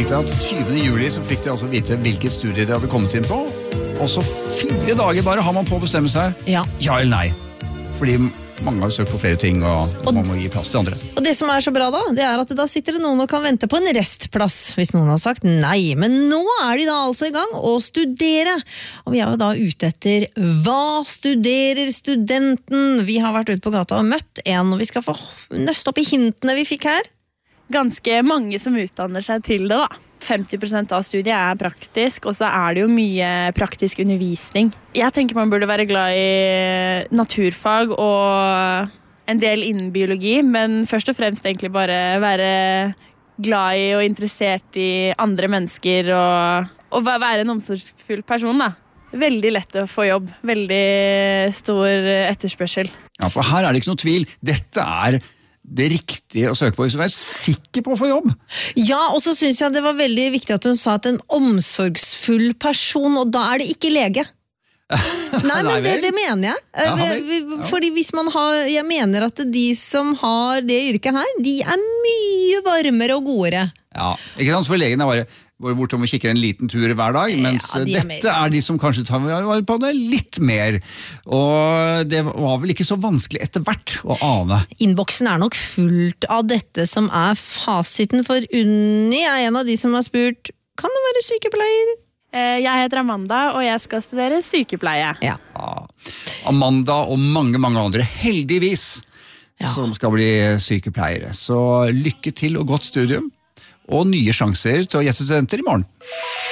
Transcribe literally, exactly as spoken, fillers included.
tenkte at tyvende juli så fikk de altså vite hvilket studie de hadde kommet inn på, og så fire dager bare har man på å bestemme seg, ja, ja eller nei. Fordi mange har søkt på flere ting, og, og man må gi plass til andre. Og det som er så bra da, det er at da sitter det noen og kan vente på en restplass, hvis noen har sagt nei. Men nå er de da altså i gang å studere. Og vi er jo da ute etter hva studerer studenten? Vi har vært ute på gata og møtt en, og vi skal få nøste opp i hintene vi fikk her. Ganske mange som utdanner seg til det da. femti prosent av studiet er praktisk, og så er det jo mye praktisk undervisning. Jeg tenker man burde være glad i naturfag og en del innen biologi, men først og fremst egentlig bare være glad i og interessert i andre mennesker og, og være en omsorgsfull person da. Veldig lett å få jobb, veldig stor etterspørsel. Ja, for her er det ikke noe tvil. Dette er det riktige å søke på hvis du er sikker på å få jobb. Ja, og så synes jeg det var veldig viktig at hun sa at en omsorgsfull person, og da er det ikke lege. Nei, men det, det mener jeg. Ja, vi, vi, fordi hvis man har, jeg mener at de som har det yrket her, de er mye varmere og godere. Ja, ikke sant? For legen er bare går bortom og kikker en liten tur hver dag, mens ja, de er dette mer. Er de som kanskje tar på det litt mer. Og det var vel ikke så vanskelig etter hvert å ane. Innboksen er nok fullt av dette som er fasiten, for Unni er en av de som har spurt, kan det være sykepleier? Jeg heter Amanda, og jeg skal studere sykepleie. Ja. Ja. Amanda og mange, mange andre, heldigvis, ja, som skal bli sykepleiere. Så lykke til og godt studium, og nye sjanser til å gjeste studenter i morgen.